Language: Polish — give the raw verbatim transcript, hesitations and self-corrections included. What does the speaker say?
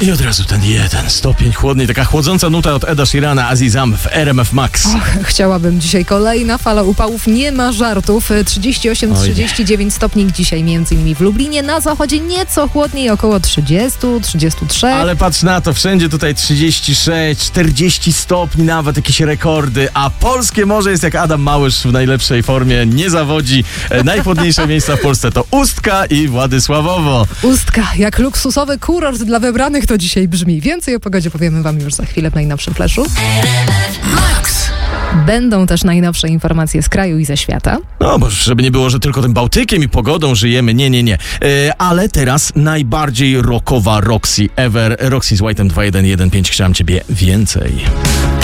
I od razu ten jeden stopień chłodniej, taka chłodząca nuta od Eda Sheerana, Azizam w R M F Max. Och, chciałabym dzisiaj kolejna fala upałów, nie ma żartów. trzydzieści osiem trzydzieści dziewięć stopni dzisiaj między innymi w Lublinie, na zachodzie nieco chłodniej, około trzydzieści trzydzieści trzy. Ale patrz na to, wszędzie tutaj trzydzieści sześć, czterdzieści stopni, nawet jakieś rekordy, a polskie morze jest jak Adam Małysz w najlepszej formie, nie zawodzi. E, najchłodniejsze miejsca w Polsce to Ustka i Władysławowo. Ustka, jak luksusowy kurort dla wybranych to dzisiaj brzmi. Więcej o pogodzie powiemy wam już za chwilę w najnowszym fleszu. Max. Będą też najnowsze informacje z kraju i ze świata. No, bo żeby nie było, że tylko tym Bałtykiem i pogodą żyjemy, nie, nie, nie. E, ale teraz najbardziej rockowa Roxy ever. Roxy z White'em dwa jeden jeden pięć, chciałem ciebie więcej.